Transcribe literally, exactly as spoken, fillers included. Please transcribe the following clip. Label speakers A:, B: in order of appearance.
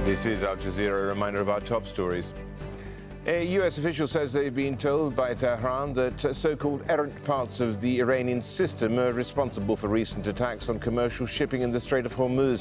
A: This is Al Jazeera, a reminder of our top stories. A U S official says they've been told by Tehran that so-called errant parts of the Iranian system are responsible for recent attacks on commercial shipping in the Strait of Hormuz.